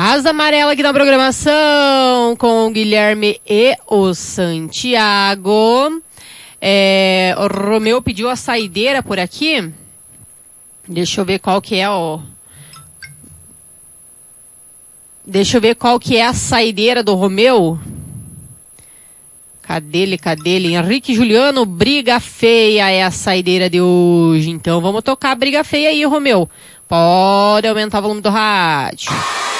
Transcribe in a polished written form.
Asa Amarela aqui na programação com o Guilherme e o Santiago. O Romeu pediu a saideira por aqui. Deixa eu ver qual que é Deixa eu ver qual que é a saideira do Romeu. Cadê ele? Henrique Juliano, Briga Feia é a saideira de hoje. Então vamos tocar Briga Feia aí, Romeu. Pode aumentar o volume do rádio.